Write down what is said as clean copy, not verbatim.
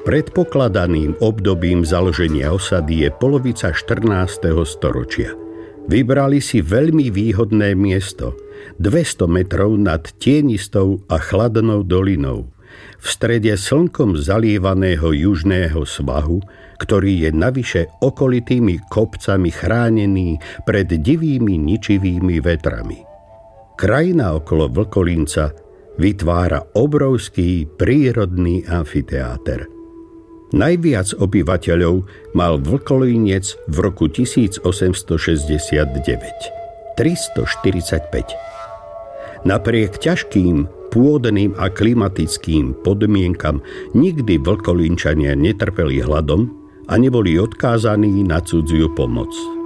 Predpokladaným obdobím založenia osady je polovica 14. storočia. Vybrali si veľmi výhodné miesto, 200 metrov nad tienistou a chladnou dolinou, v strede slnkom zalievaného južného svahu, ktorý je navyše okolitými kopcami chránený pred divými ničivými vetrami. Krajina okolo Vlkolínca vytvára obrovský prírodný amfiteáter. Najviac obyvateľov mal Vlkolínec v roku 1869. 345. Napriek ťažkým pôdnym a klimatickým podmienkam nikdy Vlkolínčania netrpeli hladom a neboli odkázaní na cudziu pomoc.